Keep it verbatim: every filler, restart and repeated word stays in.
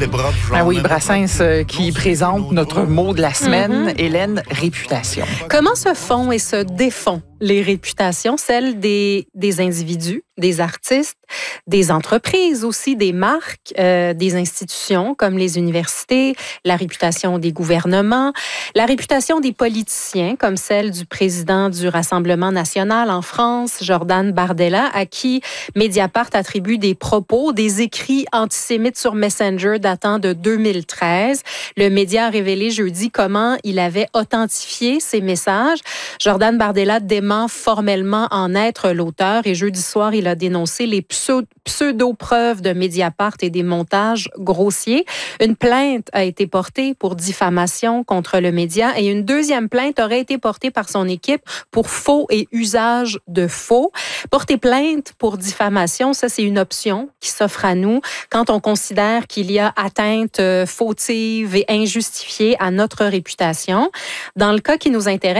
Ah oui, Brassens euh, qui présente notre mot de la semaine, Mm-hmm. Hélène, réputation. Comment se font et se défont les réputations, celles des, des individus, des artistes, des entreprises aussi, des marques, euh, des institutions comme les universités, la réputation des gouvernements, la réputation des politiciens comme celle du président du Rassemblement national en France, Jordan Bardella, à qui Mediapart attribue des propos, des écrits antisémites sur Messenger datant de deux mille treize. Le média a révélé jeudi comment il avait authentifié ces messages. Jordan Bardella dément formellement en être l'auteur et jeudi soir, il a dénoncé les pseudo-preuves de Mediapart et des montages grossiers. Une plainte a été portée pour diffamation contre le média et une deuxième plainte aurait été portée par son équipe pour faux et usage de faux. Porter plainte pour diffamation, ça c'est une option qui s'offre à nous quand on considère qu'il y a atteinte fautive et injustifiée à notre réputation. Dans le cas qui nous intéresse,